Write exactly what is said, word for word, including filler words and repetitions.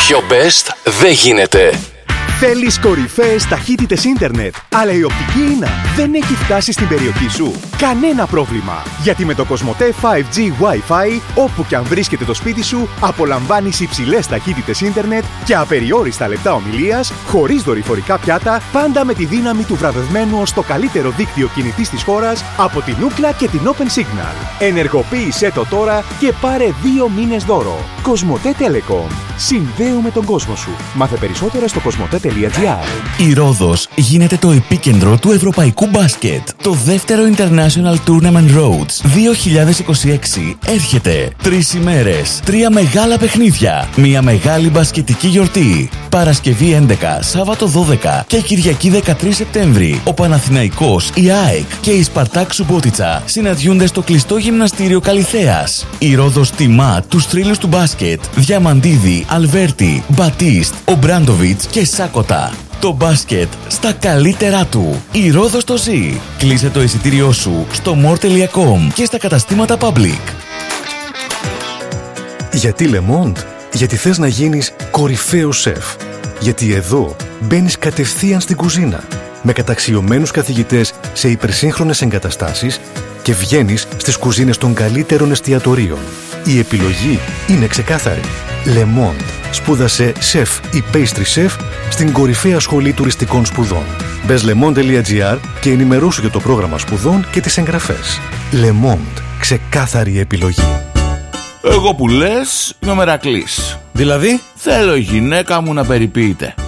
Πιο best δεν γίνεται. Θέλεις κορυφαίες ταχύτητες ίντερνετ, αλλά η οπτική ίνα δεν έχει φτάσει στην περιοχή σου? Κανένα πρόβλημα, γιατί με το Κοσμοτέ φάιβ τζι Wi-Fi, όπου και αν βρίσκεται το σπίτι σου, απολαμβάνεις υψηλές ταχύτητες ίντερνετ και απεριόριστα λεπτά ομιλίας, χωρίς δορυφορικά πιάτα, πάντα με τη δύναμη του βραβευμένου ως το καλύτερο δίκτυο κινητής της χώρας από την Ookla και την Open Signal. Ενεργοποίησέ το τώρα και πάρε δύο μήνες δώρο. Κοσμοτέ Telecom. Συνδέουμε τον κόσμο σου. Μάθε περισσότερα στο κοσμοτέ τελεία τζι άρ. Η Ρόδος γίνεται το επίκεντρο του ευρωπαϊκού μπάσκετ. Το δεύτερο International Tournament Rhodes δύο χιλιάδες είκοσι έξι έρχεται. Τρεις ημέρες, τρία μεγάλα παιχνίδια, μια μεγάλη μπασκετική γιορτή. Παρασκευή έντεκα, Σάββατο δώδεκα και Κυριακή δεκατρείς Σεπτέμβρη. Ο Παναθηναϊκός, η ΑΕΚ και η Σπαρτάκ Σουμπότιτσα συναντιούνται στο κλειστό γυμναστήριο Καλιθέας. Η Ρόδος τιμά τους θρύλους του μπάσκετ Διαμαντίδη, Αλβέρτη, Μπατίστ, Ομπράντοβιτς και Σάκοτα. Το μπάσκετ στα καλύτερά του. Η Ρόδος το ζει. Κλείσε το εισιτήριό σου στο more τελεία com και στα καταστήματα Public. Γιατί Le Monde? Γιατί θες να γίνεις κορυφαίος σεφ. Γιατί εδώ μπαίνεις κατευθείαν στην κουζίνα με καταξιωμένους καθηγητές σε υπερσύγχρονες εγκαταστάσεις και βγαίνεις στις κουζίνες των καλύτερων εστιατορίων. Η επιλογή είναι ξεκάθαρη. Le Monde. Σπούδασε σεφ ή pastry chef στην κορυφαία σχολή τουριστικών σπουδών. Μπες le monde τελεία τζι άρ και ενημερώσου για το πρόγραμμα σπουδών και τις εγγραφές. Le Monde. Ξεκάθαρη επιλογή. Εγώ που λες είμαι ο Μερακλής. Δηλαδή? Θέλω η γυναίκα μου να περιποιείται.